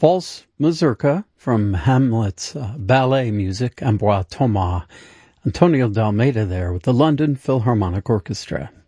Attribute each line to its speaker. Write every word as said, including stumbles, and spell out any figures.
Speaker 1: False Mazurka from Hamlet's uh, ballet music, Ambroise Thomas. Antonio de Almeida there with the London Philharmonic Orchestra.